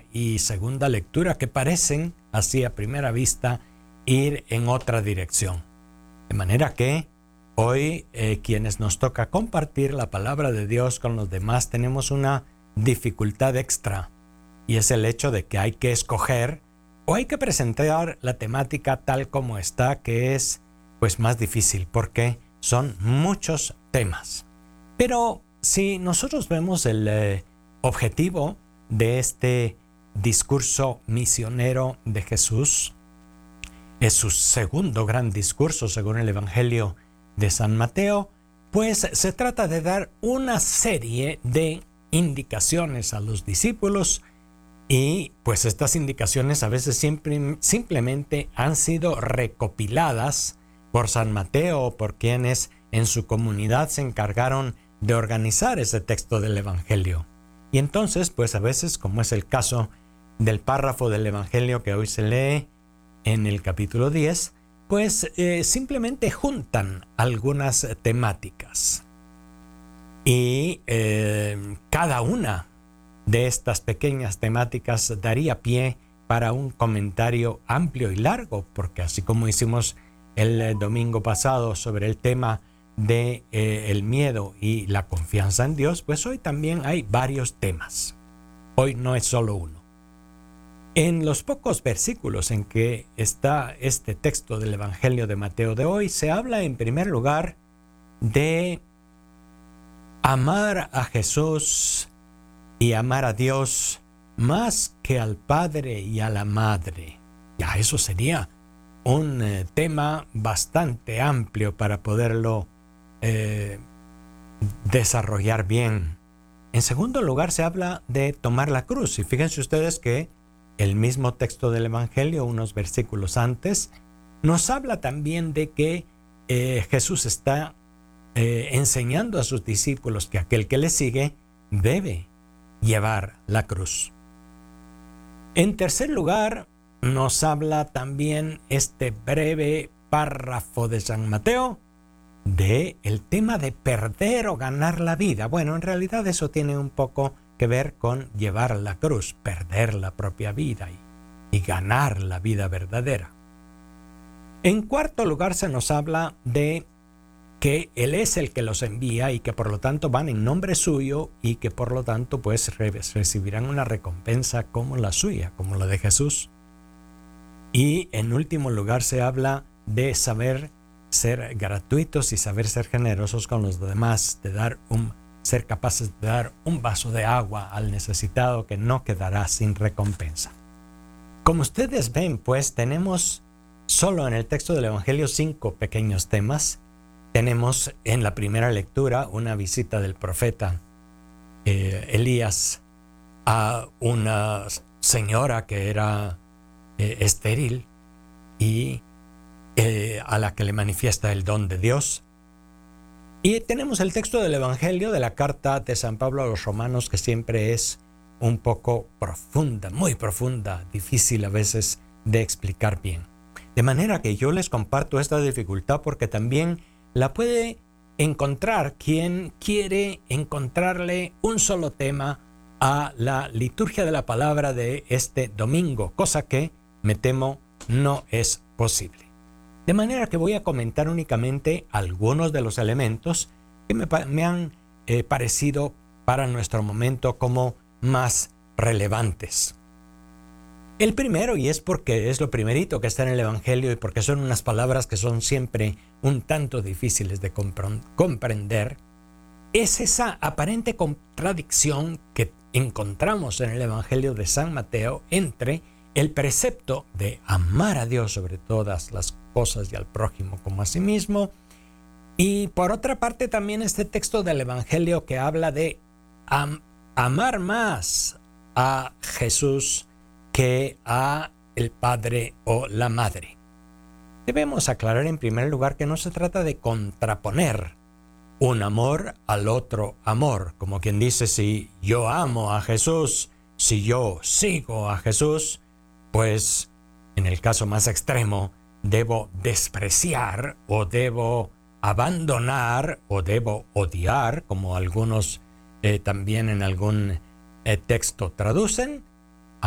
y segunda lectura que parecen, así a primera vista, ir en otra dirección. De manera que hoy quienes nos toca compartir la palabra de Dios con los demás tenemos una dificultad extra, y es el hecho de que hay que escoger o hay que presentar la temática tal como está, que es pues más difícil porque son muchos temas. Pero si nosotros vemos el objetivo de este discurso misionero de Jesús, es su segundo gran discurso según el Evangelio de San Mateo, pues se trata de dar una serie de indicaciones a los discípulos, y pues estas indicaciones a veces simplemente han sido recopiladas por San Mateo o por quienes en su comunidad se encargaron de organizar ese texto del Evangelio. Y entonces, pues a veces, como es el caso del párrafo del Evangelio que hoy se lee en el capítulo 10, pues simplemente juntan algunas temáticas. Y cada una de estas pequeñas temáticas daría pie para un comentario amplio y largo, porque así como hicimos el domingo pasado sobre el tema de el miedo y la confianza en Dios, pues hoy también hay varios temas. Hoy no es solo uno. En los pocos versículos en que está este texto del Evangelio de Mateo de hoy, se habla en primer lugar de amar a Jesús y amar a Dios más que al Padre y a la Madre. Ya eso sería un tema bastante amplio para poderlo desarrollar bien. En segundo lugar, se habla de tomar la cruz. Y fíjense ustedes que el mismo texto del Evangelio, unos versículos antes, nos habla también de que Jesús está enseñando a sus discípulos que aquel que le sigue debe llevar la cruz. En tercer lugar, nos habla también este breve párrafo de San Mateo de el tema de perder o ganar la vida. Bueno, en realidad eso tiene un poco que ver con llevar la cruz, perder la propia vida y ganar la vida verdadera. En cuarto lugar, se nos habla de que Él es el que los envía y que por lo tanto van en nombre suyo y que por lo tanto pues recibirán una recompensa como la suya, como la de Jesús. Y en último lugar se habla de saber ser gratuitos y saber ser generosos con los demás, de ser capaces de dar un vaso de agua al necesitado que no quedará sin recompensa. Como ustedes ven, pues tenemos solo en el texto del Evangelio 5 pequeños temas. Tenemos en la primera lectura una visita del profeta Elías a una señora que era estéril y a la que le manifiesta el don de Dios. Y tenemos el texto del Evangelio de la carta de San Pablo a los Romanos, que siempre es un poco profunda, muy profunda, difícil a veces de explicar bien. De manera que yo les comparto esta dificultad porque también la puede encontrar quien quiere encontrarle un solo tema a la liturgia de la palabra de este domingo, cosa que, me temo, no es posible. De manera que voy a comentar únicamente algunos de los elementos que me han parecido para nuestro momento como más relevantes. El primero, y es porque es lo primerito que está en el Evangelio y porque son unas palabras que son siempre un tanto difíciles de comprender, es esa aparente contradicción que encontramos en el Evangelio de San Mateo entre el precepto de amar a Dios sobre todas las cosas y al prójimo como a sí mismo, y por otra parte también este texto del Evangelio que habla de amar más a Jesús que a el Padre o la Madre. Debemos aclarar en primer lugar que no se trata de contraponer un amor al otro amor, como quien dice, si yo amo a Jesús, si yo sigo a Jesús, pues en el caso más extremo debo despreciar o debo abandonar o debo odiar, como algunos también en algún texto traducen,